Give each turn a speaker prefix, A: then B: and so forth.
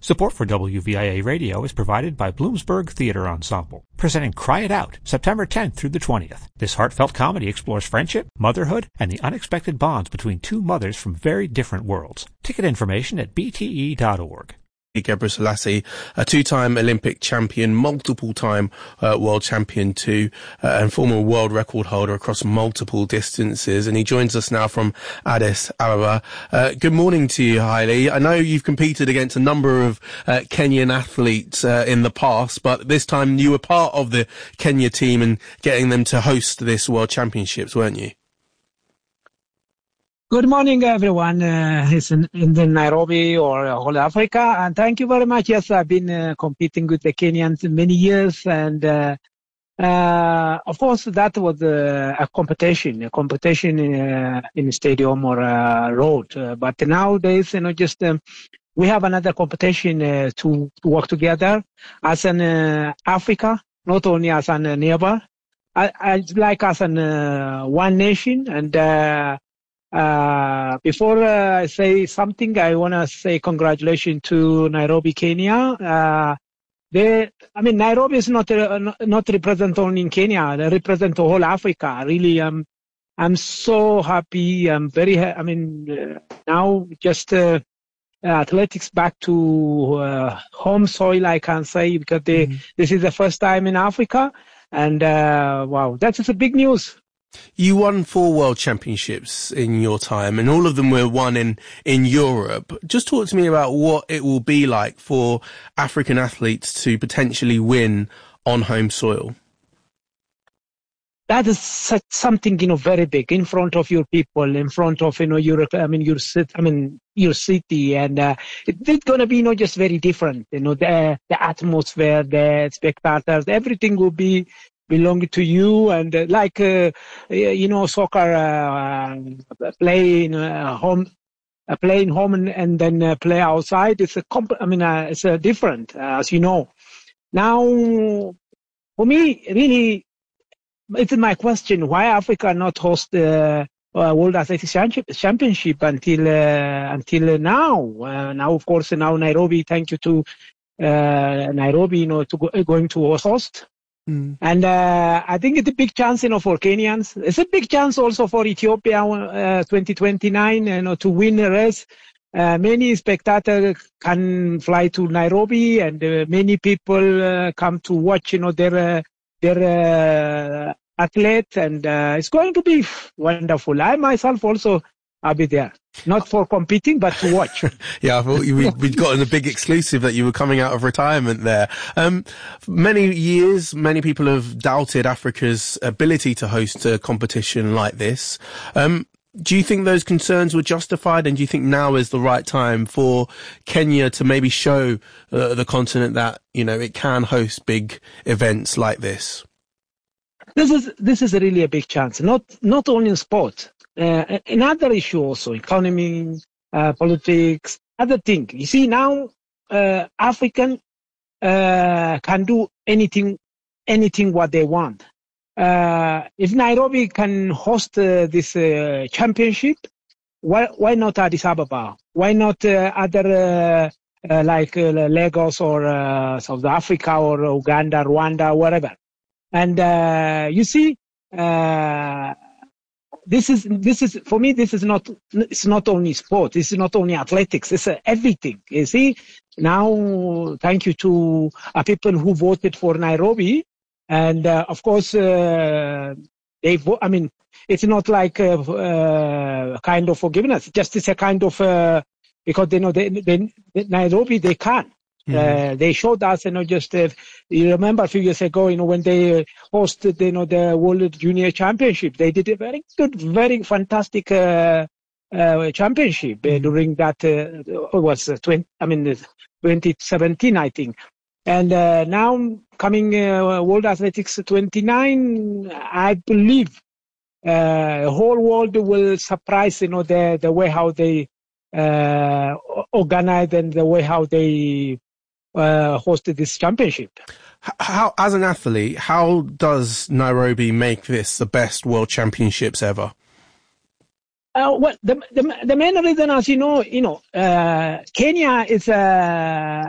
A: Support for WVIA Radio is provided by Bloomsburg Theatre Ensemble, presenting Cry It Out, September 10th through the 20th. This heartfelt comedy explores friendship, motherhood, and the unexpected bonds between two mothers from very different worlds. Ticket information at bte.org.
B: Gebre Selassie, a two-time Olympic champion, multiple-time world champion too, and former world record holder across multiple distances. And he joins us now from Addis Ababa. Good morning to you, Haile. I know you've competed against a number of Kenyan athletes in the past, but this time you were part of the Kenya team and getting them to host this World Championships, weren't you?
C: Good morning, everyone. It's in Nairobi or whole Africa. And thank you very much. Yes, I've been competing with the Kenyans many years. And, of course, that was a competition in a stadium or a road. But nowadays, we have another competition to work together as an Africa, not only as a neighbor. I like as an one nation. And before I say something, I want to say congratulations to Nairobi, Kenya. Nairobi is not represent only in Kenya; they represent the whole Africa. Really, I'm so happy. I'm very. Now just athletics back to home soil, I can say, because this is the first time in Africa, and wow, that is a big news.
B: You won 4 world championships in your time, and all of them were won in Europe. Just talk to me about what it will be like for African athletes to potentially win on home soil.
C: That is something, very big in front of your people, in front of, your city. And it's going to be, just very different. The atmosphere, the spectators, everything will be belong to you, and soccer, playing home and then play outside. It's it's different, as you know. Now, for me, really, it's my question: why Africa not host the World Athletics Championship until now? Now, of course, Nairobi. Thank you to Nairobi, going to host. And I think it's a big chance, for Kenyans. It's a big chance also for Ethiopia 2029, to win the race. Many spectators can fly to Nairobi, and many people come to watch, their athlete, and it's going to be wonderful. I myself also, I'll be there. Not for competing, but to watch.
B: Yeah, I thought we'd gotten a big exclusive that you were coming out of retirement there. Many years, many people have doubted Africa's ability to host a competition like this. Do you think those concerns were justified, and do you think now is the right time for Kenya to maybe show the continent that, it can host big events like this?
C: This is really a big chance, not only in sport. Another issue also, economy, politics, other things. You see, now African can do anything what they want. If Nairobi can host this championship, why not Addis Ababa? Why not other like Lagos or South Africa or Uganda, Rwanda, wherever? And you see, this is for me. This is not. It's not only sport. This is not only athletics. It's everything. You see. Now, thank you to people who voted for Nairobi, and of course, they vote. It's not like kind of forgiveness. Just it's a kind of because they know they Nairobi they can. They showed us, you remember a few years ago, when they hosted, the World Junior Championship, they did a very good, very fantastic championship during that. Was 2017, I think. And now coming World Athletics 29, I believe the whole world will surprise, the way how they organize and the way how they hosted this championship.
B: How, as an athlete, how does Nairobi make this the best World Championships ever? Well,
C: the main reason, as you know, Kenya is a